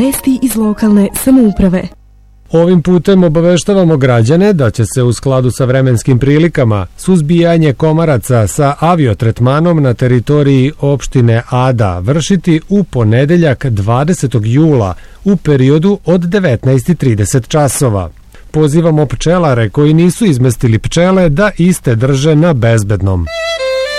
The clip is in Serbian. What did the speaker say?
Vesti iz lokalne samouprave. Ovim putem obaveštavamo građane da će se u skladu sa vremenskim prilikama suzbijanje komaraca sa aviotretmanom na teritoriji opštine Ada vršiti u ponedeljak 20. jula u periodu od 19:30 časova. Pozivamo pčelare koji nisu izmestili pčele da iste drže na bezbednom.